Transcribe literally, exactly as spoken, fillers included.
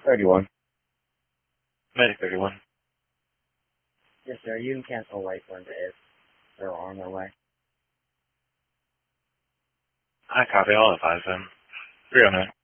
thirty-one. Medic thirty-one. Yes, sir. You can cancel light one to if they're on their way. I copy. I'll advise them. three oh nine.